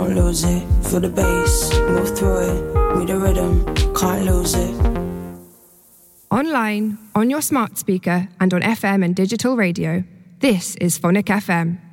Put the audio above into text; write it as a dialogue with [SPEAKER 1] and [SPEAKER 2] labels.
[SPEAKER 1] won't lose it. Feel the bass, move through it. Meet the rhythm, can't lose it.
[SPEAKER 2] Online, on your smart speaker, and on FM and digital radio. This is Phonic FM.